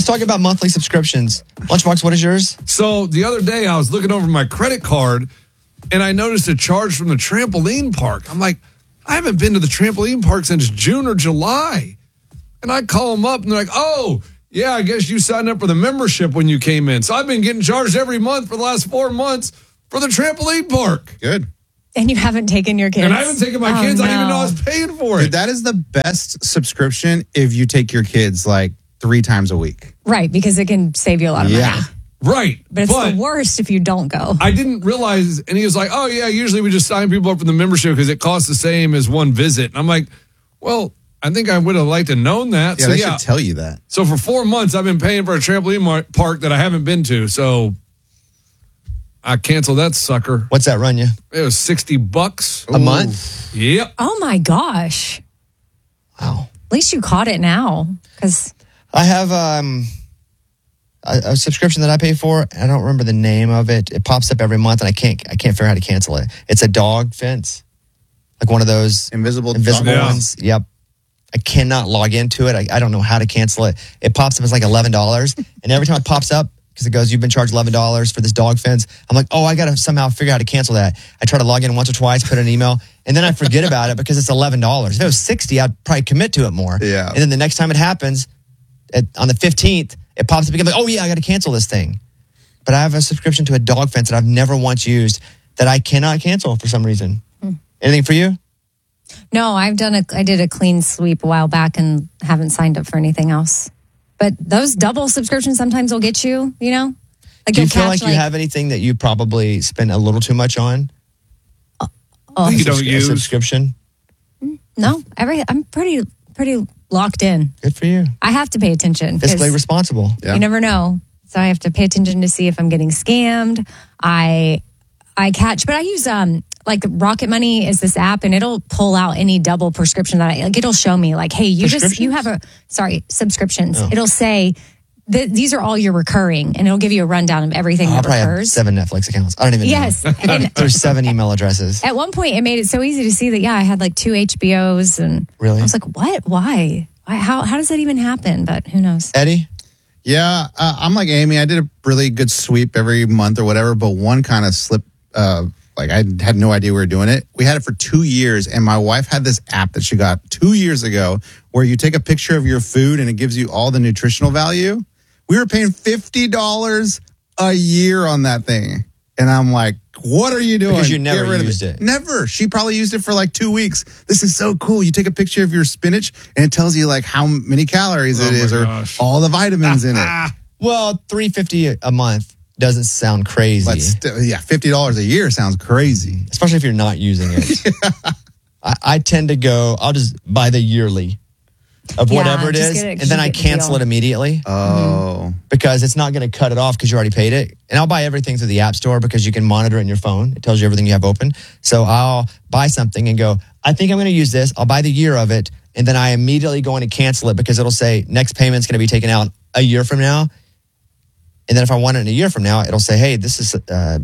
talk about monthly subscriptions. Lunchbox, what is yours? So the other day I was looking over my credit card and I noticed a charge from the trampoline park. I'm like, I haven't been to the trampoline park since June or July. And I call them up and they're like, oh, yeah, I guess you signed up for the membership when you came in. So I've been getting charged every month for the last 4 months for the trampoline park. Good. And you haven't taken your kids? And I haven't taken my kids. No. I didn't even know I was paying for it. Dude, that is the best subscription if you take your kids like 3 times a week. Right, because it can save you a lot of money. Right. But it's the worst if you don't go. I didn't realize, and he was like, oh, yeah, usually we just sign people up for the membership because it costs the same as one visit. And I'm like, well, I think I would have liked to known that. Yeah, so, they should tell you that. So for 4 months, I've been paying for a trampoline park that I haven't been to. So I canceled that sucker. What's that run you? It was $60 a month. Yep. Oh my gosh! Wow. At least you caught it now, because I have a subscription that I pay for. I don't remember the name of it. It pops up every month, and I can't figure out how to cancel it. It's a dog fence, like one of those invisible ones. Yep. I cannot log into it. I don't know how to cancel it. It pops up as like $11, and every time it pops up, because it goes, you've been charged $11 for this dog fence. I'm like, oh, I got to somehow figure out how to cancel that. I try to log in once or twice, put an email, and then I forget about it because it's $11. If it was $60, I'd probably commit to it more. Yeah. And then the next time it happens, on the 15th, it pops up again, like, oh yeah, I got to cancel this thing. But I have a subscription to a dog fence that I've never once used that I cannot cancel for some reason. Anything for you? no, I did a clean sweep a while back and haven't signed up for anything else. But those double subscriptions sometimes will get you, you know? Like Do you you'll feel catch, like you have anything that you probably spend a little too much on? You don't A use subscription? No, I'm pretty locked in. Good for you. I have to pay attention. 'cause Fiscally responsible. Yeah. You never know. So I have to pay attention to see if I'm getting scammed. I catch, but I use like Rocket Money is this app, and it'll pull out any double prescription that it'll show me like, hey, you have subscriptions. Oh. It'll say these are all your recurring, and it'll give you a rundown of everything I that probably have recurs. 7 Netflix accounts. I don't even Yes. know. And There's 7 email addresses. at one point, it made it so easy to see that, I had like 2 HBOs, and Really? I was like, what? Why? How does that even happen? But who knows? Eddie? Yeah, I'm like Amy. I did a really good sweep every month or whatever, but one kind of slipped. Like I had no idea we were doing it. We had it for 2 years, and my wife had this app that she got 2 years ago where you take a picture of your food and it gives you all the nutritional value. We were paying $50 a year on that thing. And I'm like, what are you doing? Because you Get never rid of used it. Never. She probably used it for like 2 weeks. This is so cool. You take a picture of your spinach and it tells you like how many calories it is or all the vitamins in it. Well, $350 a month doesn't sound crazy. But $50 a year sounds crazy. Especially if you're not using it. I tend to go, I'll just buy the yearly of whatever it just is, get it 'cause and then you I get the cancel deal. it immediately. Oh. Because it's not going to cut it off because you already paid it. And I'll buy everything through the App Store because you can monitor it in your phone. It tells you everything you have open. So I'll buy something and go, I think I'm going to use this. I'll buy the year of it. And then I immediately go in and cancel it because it'll say next payment's going to be taken out a year from now. And then if I want it in a year from now, it'll say, hey, this is,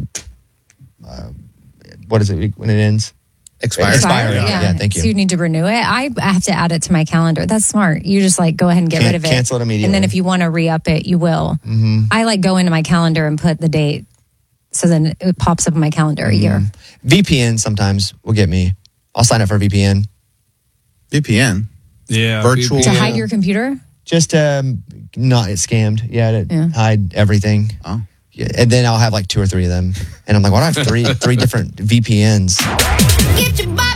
what is it when it ends? Expired. Yeah, thank you. So you need to renew it. I have to add it to my calendar. That's smart. You just like go ahead and get rid of it. Cancel it immediately. And then if you want to re-up it, you will. Mm-hmm. I like go into my calendar and put the date. So then it pops up in my calendar a year. VPN sometimes will get me. I'll sign up for VPN. VPN. Yeah. Virtual. To hide your computer? Just not get scammed. Yeah, to hide everything. Oh. Yeah, and then I'll have like 2 or 3 of them. And I'm like, why do I have three different VPNs? Get your body